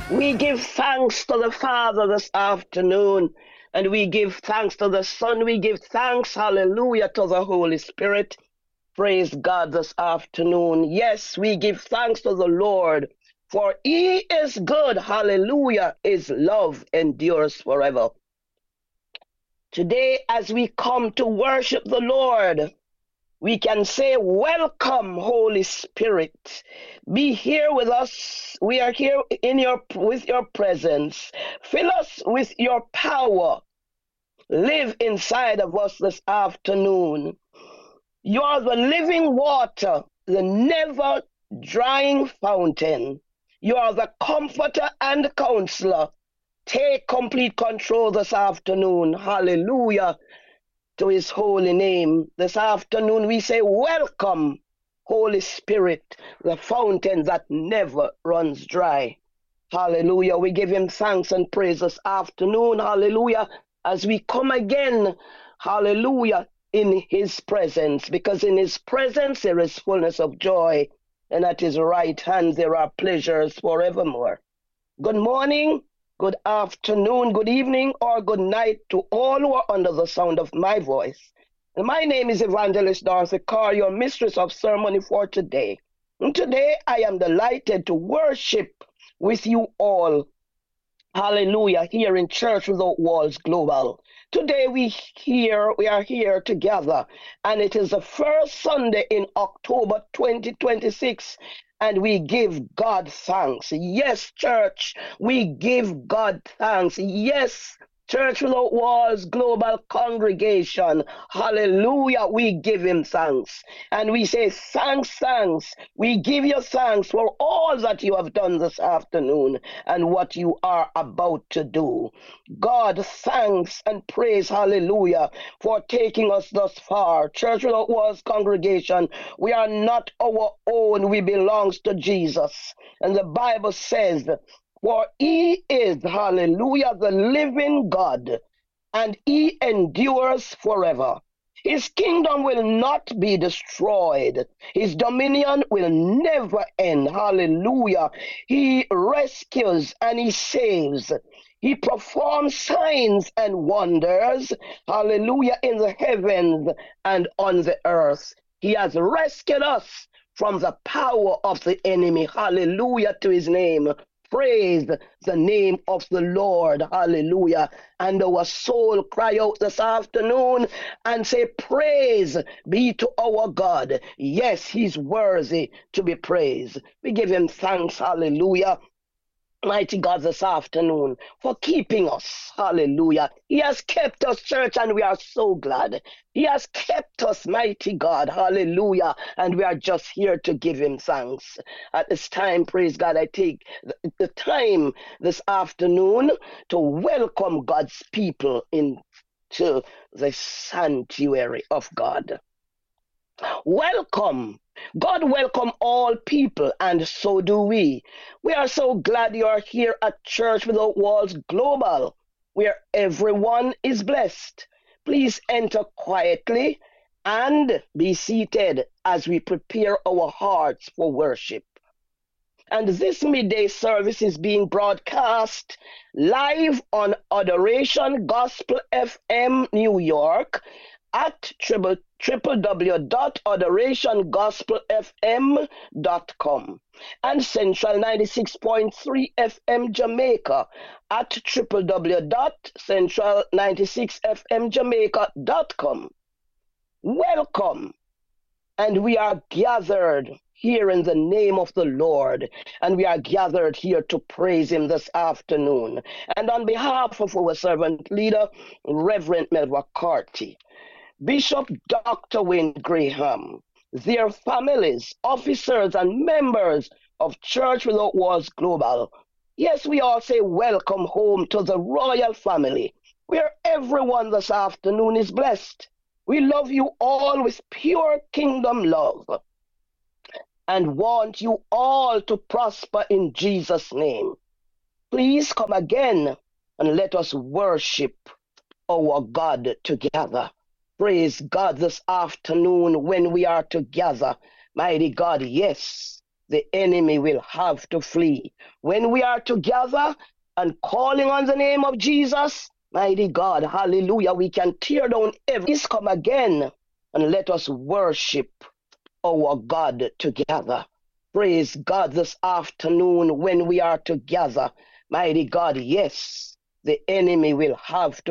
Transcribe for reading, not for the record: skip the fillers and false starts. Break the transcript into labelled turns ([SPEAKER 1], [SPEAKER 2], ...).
[SPEAKER 1] We give thanks to the Father this afternoon, and we give thanks to the Son. We give thanks, hallelujah, to the Holy Spirit. Praise God this afternoon. Yes, we give thanks to the Lord, for He is good, hallelujah. His love endures forever. Today, as we come to worship the Lord, we can say, welcome, Holy Spirit. Be here with us. We are here with your presence. Fill us with your power. Live inside of us this afternoon. You are the living water, the never drying fountain. You are the comforter and counselor. Take complete control this afternoon. Hallelujah to his holy name. This afternoon we say, welcome, Holy Spirit, the fountain that never runs dry. Hallelujah. We give him thanks and praise this afternoon. Hallelujah. As we come again, hallelujah, in his presence, because in his presence there is fullness of joy, and at his right hand there are pleasures forevermore. Good morning, good afternoon, good evening, or good night to all who are under the sound of my voice. And my name is Evangelist Darcy Carr, your mistress of ceremony for today. And today I am delighted to worship with you all. Hallelujah, here in Church Without Walls Global. Today we are here together, and it is the first Sunday in October 2026, and we give God thanks. Yes, church, we give God thanks. Yes, Church Without Walls Global Congregation. Hallelujah, we give him thanks. And we say, thanks. We give you thanks for all that you have done this afternoon and what you are about to do. God, thanks and praise, hallelujah, for taking us thus far. Church Without Walls Congregation, we are not our own. We belong to Jesus. And the Bible says, for he is, hallelujah, the living God, and he endures forever. His kingdom will not be destroyed. His dominion will never end. Hallelujah. He rescues and he saves. He performs signs and wonders, hallelujah, in the heavens and on the earth. He has rescued us from the power of the enemy. Hallelujah to his name. Praise the name of the Lord. Hallelujah. And our soul cry out this afternoon and say, praise be to our God. Yes, he's worthy to be praised. We give him thanks. Hallelujah. Mighty God, this afternoon for keeping us. Hallelujah. He has kept us, church, and we are so glad. He has kept us, mighty God. Hallelujah. And we are just here to give him thanks. At this time, praise God, I take the time this afternoon to welcome God's people into the sanctuary of God. Welcome. God welcome all people, and so do we. We are so glad you are here at Church Without Walls Global, where everyone is blessed. Please enter quietly and be seated as we prepare our hearts for worship. And this midday service is being broadcast live on Adoration Gospel FM New York at www.adorationgospelfm.com and Central 96.3 FM Jamaica at www.central96fmjamaica.com. Welcome, and we are gathered here in the name of the Lord, and we are gathered here to praise him this afternoon. And on behalf of our servant leader, Reverend Melva Carty, Bishop Dr. Wayne Graham, their families, officers, and members of Church Without Walls Global. Yes, we all say welcome home to the royal family, where everyone this afternoon is blessed. We love you all with pure kingdom love and want you all to prosper in Jesus' name. Please come again and let us worship our God together. Praise God this afternoon when we are together. Mighty God, yes, the enemy will have to flee. When we are together and calling on the name of Jesus, mighty God, hallelujah, we can tear down every. Please come again and let us worship our God together. Praise God this afternoon when we are together. Mighty God, yes, the enemy will have to